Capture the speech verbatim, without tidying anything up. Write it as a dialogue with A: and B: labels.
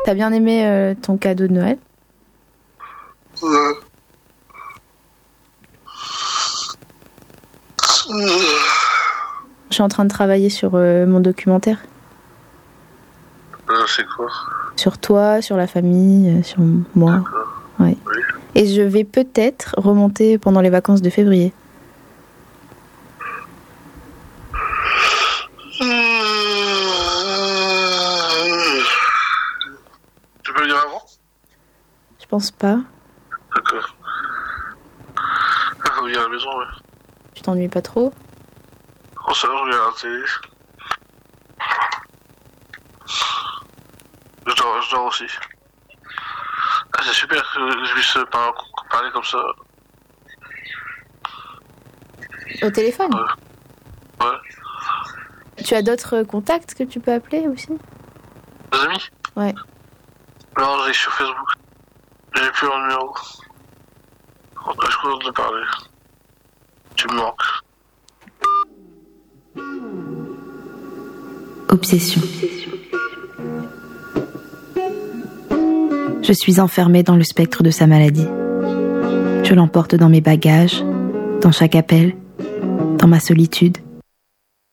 A: T'as bien aimé euh, ton cadeau de Noël?
B: Ouais.
A: Je suis en train de travailler sur euh, mon documentaire.
B: Euh, c'est quoi?
A: Sur toi, sur la famille, euh, sur moi.
B: D'accord.
A: Ouais.
B: Oui.
A: Et je vais peut-être remonter pendant les vacances de février.
B: Tu peux le dire avant?
A: Je pense pas.
B: D'accord. Ah, faut venir à la maison, ouais.
A: Tu t'ennuies pas trop?
B: Oh, ça va, je regarde la télé. Je dors, je dors aussi. Ah, c'est super que je puisse par- parler comme ça.
A: Au téléphone?
B: Ouais. Ouais.
A: Tu as d'autres contacts que tu peux appeler aussi?
B: Des amis?
A: Ouais.
B: Non, j'ai sur Facebook. J'ai plus leur numéro. Je commence de parler. Tu me manques.
C: Obsession. Je suis enfermée dans le spectre de sa maladie. Je l'emporte dans mes bagages, dans chaque appel, dans ma solitude.